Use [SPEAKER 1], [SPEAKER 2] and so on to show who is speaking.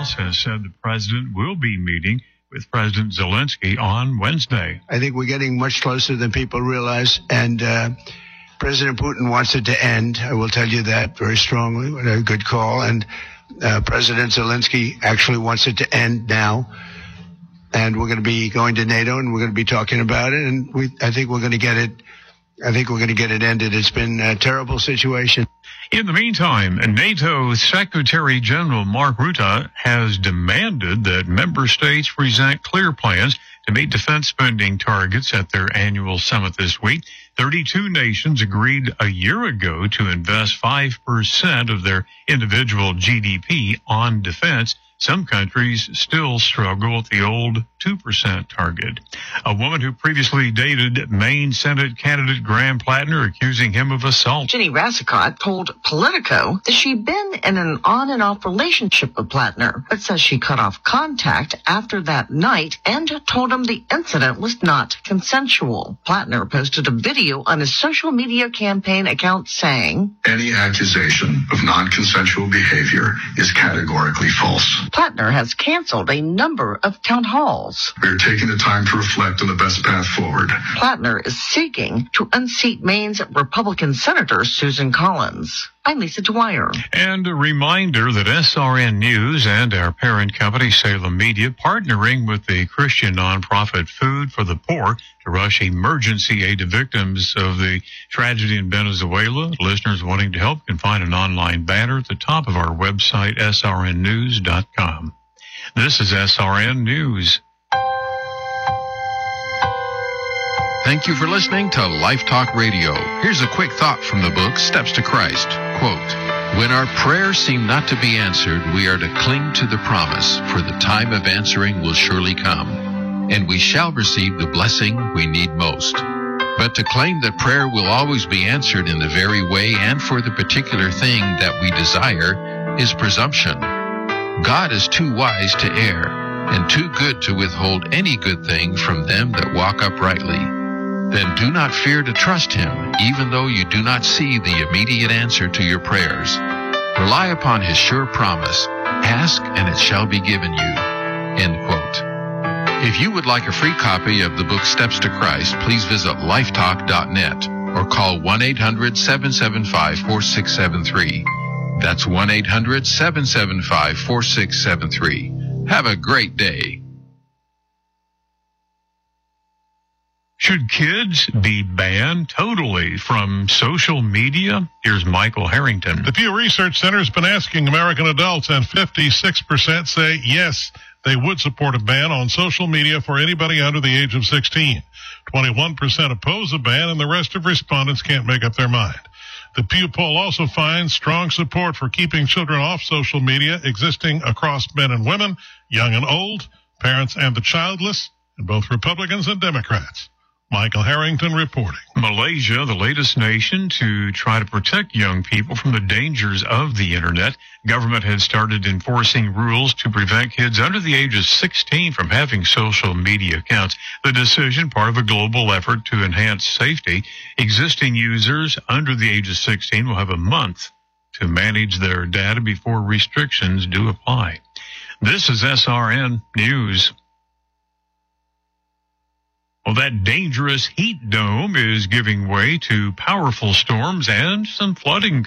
[SPEAKER 1] House has said the president will be meeting with President Zelensky on Wednesday.
[SPEAKER 2] I think we're getting much closer than people realize, and President Putin wants it to end. I will tell you that very strongly. What a good call. And President Zelensky actually wants it to end now. And we're going to be going to NATO, and we're going to be talking about it. And I think we're going to get it. I think we're going to get it ended. It's been a terrible situation.
[SPEAKER 1] In the meantime, NATO Secretary General Mark Rutte has demanded that member states present clear plans to meet defense spending targets at their annual summit this week. 32 nations agreed a year ago to invest 5% of their individual GDP on defense. Some countries still struggle with the old 2% target. A woman who previously dated Maine Senate candidate Graham Plattner, accusing him of assault.
[SPEAKER 3] Ginny Rassicot told Politico that she'd been in an on and off relationship with Plattner, but says she cut off contact after that night and told him the incident was not consensual. Plattner posted a video on his social media campaign account saying,
[SPEAKER 4] "Any accusation of non-consensual behavior is categorically false."
[SPEAKER 3] Plattner has canceled a number of town halls.
[SPEAKER 4] We are taking the time to reflect on the best path forward.
[SPEAKER 3] Plattner is seeking to unseat Maine's Republican Senator Susan Collins. I'm Lisa Dwyer.
[SPEAKER 1] And a reminder that SRN News and our parent company, Salem Media, partnering with the Christian nonprofit Food for the Poor to rush emergency aid to victims of the tragedy in Venezuela. Listeners wanting to help can find an online banner at the top of our website, srnnews.com. This is SRN News.
[SPEAKER 5] Thank you for listening to Life Talk Radio. Here's a quick thought from the book, Steps to Christ. Quote, "When our prayers seem not to be answered, we are to cling to the promise, for the time of answering will surely come, and we shall receive the blessing we need most. But to claim that prayer will always be answered in the very way and for the particular thing that we desire is presumption. God is too wise to err, and too good to withhold any good thing from them that walk uprightly. Then do not fear to trust him, even though you do not see the immediate answer to your prayers. Rely upon his sure promise. Ask, and it shall be given you." End quote. If you would like a free copy of the book Steps to Christ, please visit lifetalk.net or call 1-800-775-4673. That's 1-800-775-4673. Have a great day.
[SPEAKER 1] Should kids be banned totally from social media? Here's Michael Harrington.
[SPEAKER 6] The Pew Research Center has been asking American adults, and 56% say yes, they would support a ban on social media for anybody under the age of 16. 21% oppose a ban, and the rest of respondents can't make up their mind. The Pew poll also finds strong support for keeping children off social media existing across men and women, young and old, parents and the childless, and both Republicans and Democrats. Michael Harrington reporting.
[SPEAKER 1] Malaysia, the latest nation to try to protect young people from the dangers of the internet. Government has started enforcing rules to prevent kids under the age of 16 from having social media accounts. The decision, part of a global effort to enhance safety. Existing users under the age of 16 will have a month to manage their data before restrictions do apply. This is SRN News. Well, that dangerous heat dome is giving way to powerful storms and some flooding